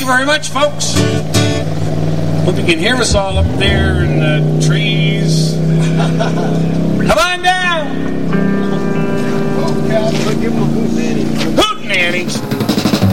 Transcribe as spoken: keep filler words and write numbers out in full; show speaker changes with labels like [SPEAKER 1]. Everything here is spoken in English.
[SPEAKER 1] you very much, folks. Hope you can hear us all up there in the trees. Come on down.